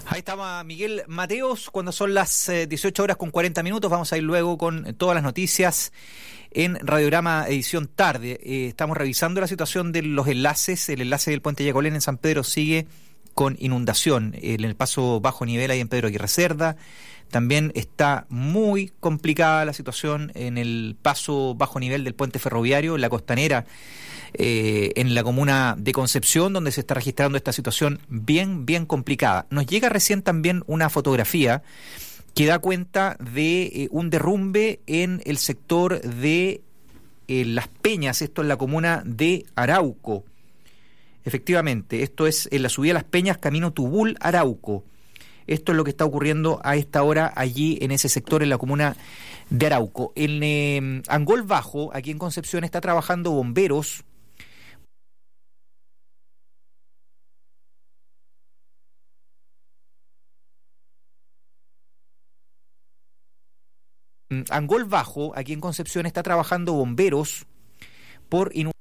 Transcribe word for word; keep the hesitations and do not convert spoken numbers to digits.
Ahí estaba Miguel Mateos cuando son las eh, dieciocho horas con cuarenta minutos. Vamos a ir luego con todas las noticias en Radiograma Edición Tarde. Eh, estamos revisando la situación de los enlaces. El enlace del puente Yacolén en San Pedro sigue con inundación. En el paso bajo nivel ahí en Pedro Aguirre Cerda. También está muy complicada la situación en el paso bajo nivel del puente ferroviario, en la costanera, eh, en la comuna de Concepción, donde se está registrando esta situación bien, bien complicada. Nos llega recién también una fotografía que da cuenta de eh, un derrumbe en el sector de eh, Las Peñas, esto en la comuna de Arauco. Efectivamente, esto es en la subida a Las Peñas, camino Tubul, Arauco. Esto es lo que está ocurriendo a esta hora allí en ese sector, en la comuna de Arauco. En eh, Angol Bajo, aquí en Concepción, está trabajando bomberos. En Angol Bajo, aquí en Concepción, está trabajando bomberos por inundación.